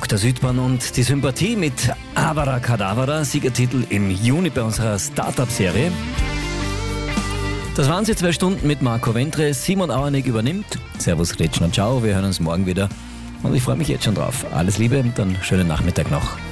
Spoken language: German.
der Südbahn und die Sympathie mit Avara Kedavra, Siegertitel im Juni bei unserer Startup-Serie. Das waren sie 2 Stunden mit Marco Ventre. Simon Auernig übernimmt. Servus, Gretchen und ciao. Wir hören uns morgen wieder. Und ich freue mich jetzt schon drauf. Alles Liebe und einen schönen Nachmittag noch.